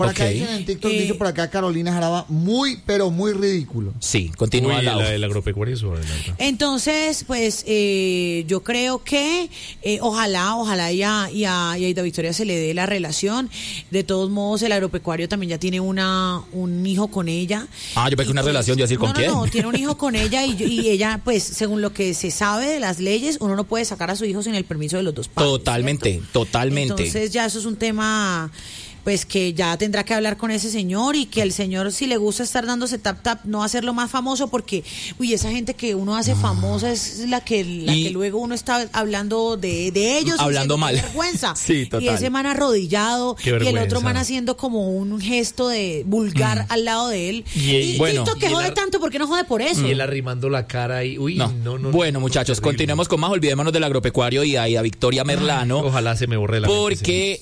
Por acá dicen en TikTok, dice por acá Carolina Jaraba, muy, pero muy ridículo. Sí, continúa el agropecuario. Entonces, pues, yo creo que ojalá y a Aida Victoria se le dé la relación. De todos modos, el agropecuario también ya tiene un hijo con ella. Yo pensé una relación, yo decir con quién. No, tiene un hijo con ella y ella, pues, según lo que se sabe de las leyes, uno no puede sacar a su hijo sin el permiso de los dos padres. Totalmente. Entonces ya eso es un tema, pues, que ya tendrá que hablar con ese señor, y que el señor, si le gusta estar dándose tap no hacerlo más famoso, porque esa gente que uno hace famosa es la que luego uno está hablando de ellos, hablando mal, vergüenza. Sí, total. Y ese man arrodillado y el otro man haciendo como un gesto de vulgar al lado de él, y TikTok que jode tanto, porque no jode por eso. Y él arrimando la cara y no. Bueno, muchachos, continuemos con más. Olvidémonos del agropecuario y a Victoria Merlano. Ojalá se me borre la mente,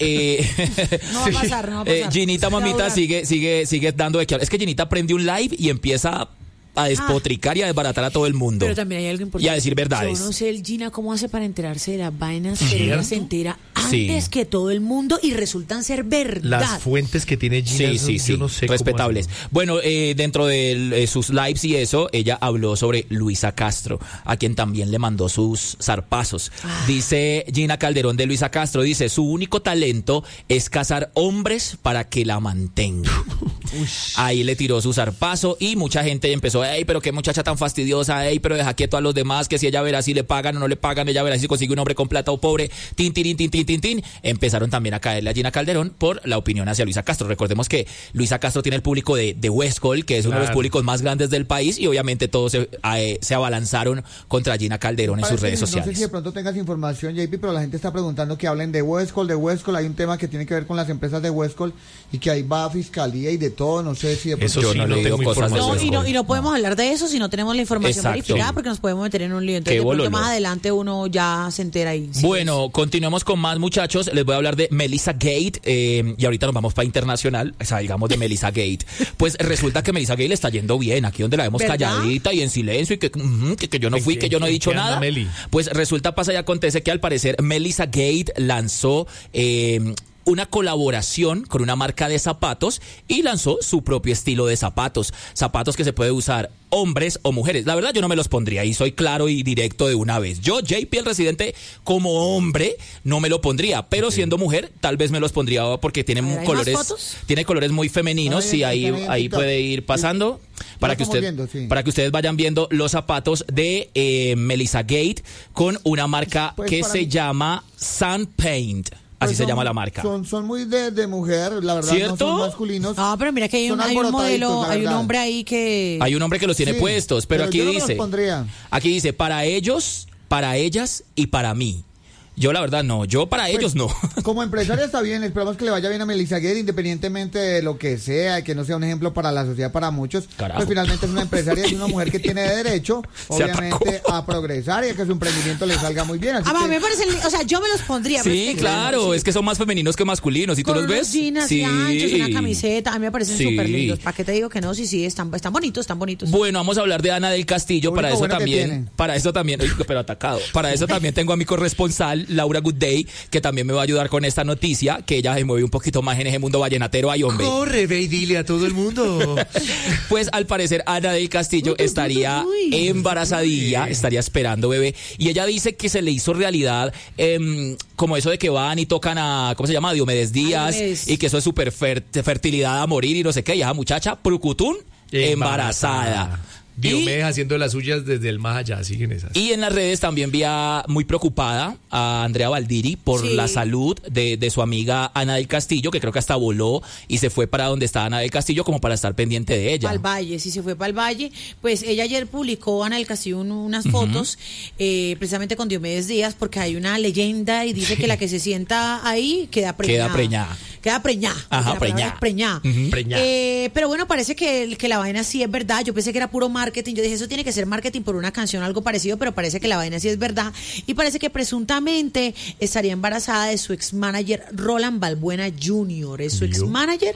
porque no va a pasar. Ginita Mamita sigue dando de qué hablar. Es que Ginita prende un live y empieza a despotricar y a desbaratar a todo el mundo. Pero también hay algo importante. Y a decir verdades. Yo no sé el Gina cómo hace para enterarse de las vainas, pero ella se entera antes que todo el mundo y resultan ser verdad. Las fuentes que tiene Gina, yo no sé, respetables. Bueno, dentro de sus lives y eso, ella habló sobre Luisa Castro, a quien también le mandó sus zarpazos. Dice Gina Calderón de Luisa Castro, dice, su único talento es cazar hombres para que la mantengan. Ahí le tiró su zarpazo y mucha gente empezó, pero qué muchacha tan fastidiosa, pero deja quieto a los demás, que si ella verá si le pagan o no le pagan, ella verá si consigue un hombre con plata o pobre, tin. Empezaron también a caerle a Gina Calderón por la opinión hacia Luisa Castro. Recordemos que Luisa Castro tiene el público de Westcol, que es uno de los públicos más grandes del país, y obviamente todos se abalanzaron contra Gina Calderón en sus redes sociales. No sé si de pronto tengas información, JP, pero la gente está preguntando que hablen de Westcol. Hay un tema que tiene que ver con las empresas de Westcol y que ahí va a fiscalía y de todo. No sé si de pronto... Eso sí, no tengo cosas de Westcol. Y no podemos hablar de eso si no tenemos la información verificada, porque nos podemos meter en un lío. Entonces, de pronto más adelante uno ya se entera ahí. Bueno, continuemos con más, muchachos. Les voy a hablar de Melissa Gate, y ahorita nos vamos para internacional, salgamos de Melissa Gate. Pues resulta que Melissa Gate le está yendo bien, aquí donde la vemos calladita y en silencio, y que yo no fui, que yo no he dicho nada. Pues resulta, pasa y acontece que al parecer Melissa Gate lanzó una colaboración con una marca de zapatos y lanzó su propio estilo de zapatos que se puede usar hombres o mujeres. La verdad yo no me los pondría, y soy claro y directo de una vez. Yo, JP el Residente, como hombre no me lo pondría, pero siendo mujer tal vez me los pondría, porque tiene colores muy femeninos. Y ahí puede ir pasando para que ustedes vayan viendo los zapatos de Melissa Gate con una marca que se llama Sun Paint. Así se llama la marca. Son muy de mujer, la verdad. ¿Cierto? No son masculinos. No, pero mira que hay un modelo, hay un hombre ahí que... Hay un hombre que los tiene puestos, pero aquí dice... Aquí dice, para ellos, para ellas y para mí. Yo la verdad no, yo para ellos no. Como empresaria está bien, esperamos que le vaya bien a Melissa Gate, independientemente de lo que sea, que no sea un ejemplo para la sociedad, para muchos. Carajo. Pues finalmente es una empresaria y una mujer que tiene derecho, obviamente, a progresar y a que su emprendimiento le salga muy bien. Así me parece, yo me los pondría. Sí, claro, es que son más femeninos que masculinos, ¿y tú los ves? Jeans anchos, una camiseta, a mí me parecen súper lindos. ¿Para qué te digo que no? Sí, están bonitos, Bueno, vamos a hablar de Ana del Castillo, para eso también, pero atacado. Para eso también tengo a mi corresponsal Laura Goodday, que también me va a ayudar con esta noticia, que ella se mueve un poquito más en ese mundo vallenatero. Ay, hombre. Corre, ve y dile a todo el mundo. Pues al parecer Ana del Castillo estaría embarazadilla, estaría esperando bebé, y ella dice que se le hizo realidad como eso de que van y tocan a, ¿cómo se llama? Diomedes Díaz, y que eso es súper fertilidad a morir y no sé qué, y esa muchacha, Prucutún, embarazada. Diomedes haciendo las suyas desde el más allá, siguen esas. Y en las redes también vi muy preocupada a Andrea Valdiri por la salud de su amiga Ana del Castillo, que creo que hasta voló y se fue para donde está Ana del Castillo como para estar pendiente de ella. Al Valle, sí, se fue para el Valle. Pues ella ayer publicó, Ana del Castillo, unas fotos precisamente con Diomedes Díaz, porque hay una leyenda y dice que la que se sienta ahí queda preñada. Queda preñada. Ajá, preñada. Pero bueno, parece que la vaina sí es verdad. Yo pensé que era puro marketing. Yo dije, eso tiene que ser marketing por una canción o algo parecido, pero parece que la vaina sí es verdad. Y parece que presuntamente estaría embarazada de su ex manager Roland Balbuena Jr. Es su ex manager.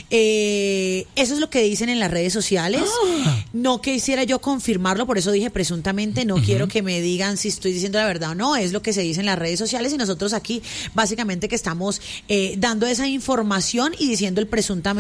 Eso es lo que dicen en las redes sociales. No quisiera yo confirmarlo, por eso dije presuntamente. No quiero que me digan si estoy diciendo la verdad o no. Es lo que se dice en las redes sociales, y nosotros aquí básicamente que estamos dando esa información y diciendo el presuntamente.